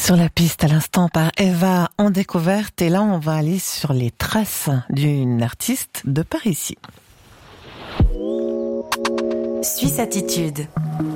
Sur la piste à l'instant par Eva en découverte, et là on va aller sur les traces d'une artiste de par ici. Suisse Attitude.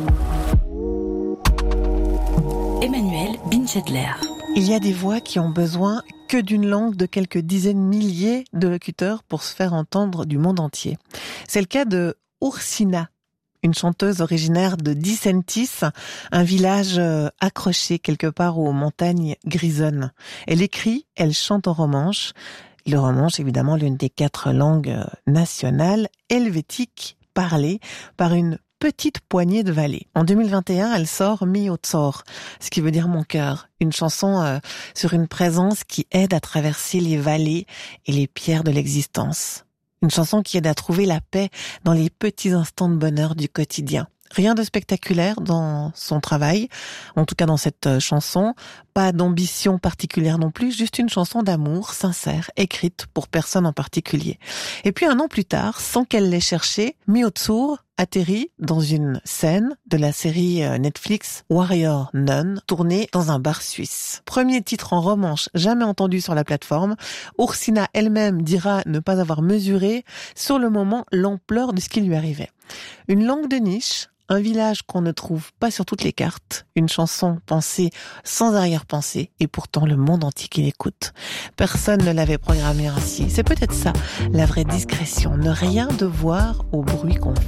Emmanuel Binchedler. Il y a des voix qui ont besoin que d'une langue de quelques dizaines de milliers de locuteurs pour se faire entendre du monde entier. C'est le cas de Ursina, une chanteuse originaire de Disentis, un village accroché quelque part aux montagnes grisonnes. Elle écrit, elle chante en romanche. Le romanche, évidemment, l'une des 4 langues nationales helvétiques parlées par une petite poignée de vallées. En 2021, elle sort Mi Otsor, ce qui veut dire mon cœur. Une chanson sur une présence qui aide à traverser les vallées et les pierres de l'existence. Une chanson qui aide à trouver la paix dans les petits instants de bonheur du quotidien. Rien de spectaculaire dans son travail, en tout cas dans cette chanson. Pas d'ambition particulière non plus, juste une chanson d'amour sincère, écrite pour personne en particulier. Et puis 1 an plus tard, sans qu'elle l'ait cherché, Mi Otsor atterrit dans une scène de la série Netflix Warrior Nun, tournée dans un bar suisse. Premier titre en romanche jamais entendu sur la plateforme. Ursina elle-même dira ne pas avoir mesuré sur le moment l'ampleur de ce qui lui arrivait. Une langue de niche, un village qu'on ne trouve pas sur toutes les cartes, une chanson pensée sans arrière-pensée, et pourtant le monde entier qui l'écoute. Personne ne l'avait programmée ainsi. C'est peut-être ça, la vraie discrétion, ne rien devoir au bruit qu'on fait.